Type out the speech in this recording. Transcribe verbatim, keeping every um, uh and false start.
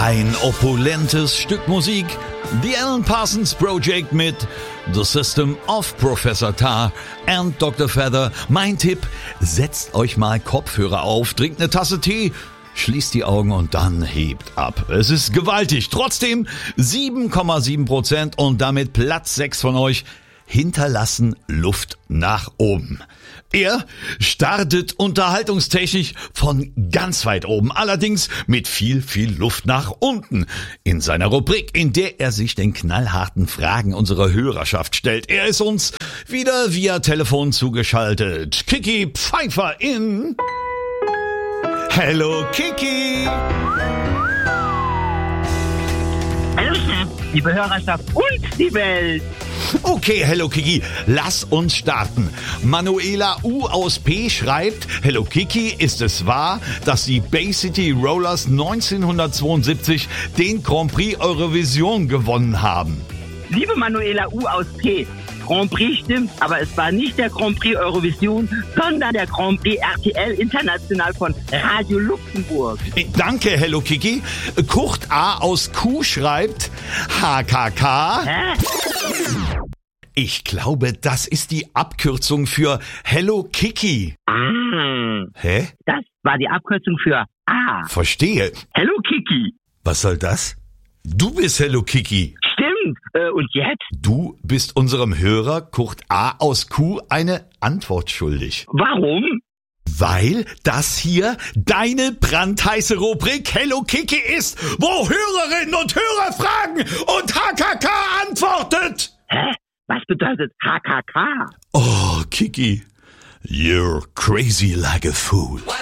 Ein opulentes Stück Musik, The Alan Parsons Project mit The System of Professor Tar and Doktor Feather. Mein Tipp, setzt euch mal Kopfhörer auf, trinkt eine Tasse Tee, schließt die Augen und dann hebt ab. Es ist gewaltig. Trotzdem sieben Komma sieben Prozent und damit Platz sechs von euch hinterlassen Luft nach oben. Er startet unterhaltungstechnisch von ganz weit oben, allerdings mit viel, viel Luft nach unten. In seiner Rubrik, in der er sich den knallharten Fragen unserer Hörerschaft stellt. Er ist uns wieder via Telefon zugeschaltet. Kiki Pfeiffer in... Hello Kiki! Hallo, liebe Hörerschaft und die Welt! Okay, Hello Kiki, lass uns starten. Manuela U aus P schreibt, Hello Kiki, ist es wahr, dass die Bay City Rollers neunzehnhundertzweiundsiebzig den Grand Prix Eurovision gewonnen haben? Liebe Manuela U aus P, Grand Prix stimmt, aber es war nicht der Grand Prix Eurovision, sondern der Grand Prix R T L International von Radio Luxemburg. Danke, Hello Kiki. Kurt A aus Q schreibt, H K K. Hä? Ich glaube, das ist die Abkürzung für Hello Kiki. Ah, Hä? das war die Abkürzung für A. Verstehe. Hello Kiki. Was soll das? Du bist Hello Kiki. Stimmt. Äh, und jetzt? Du bist unserem Hörer Kurt A aus Q eine Antwort schuldig. Warum? Weil das hier deine brandheiße Rubrik Hello Kiki ist, wo Hörerinnen und Hörer fragen und H K K antwortet. Hä? Was bedeutet H K K? Oh, Kiki, you're crazy like a fool.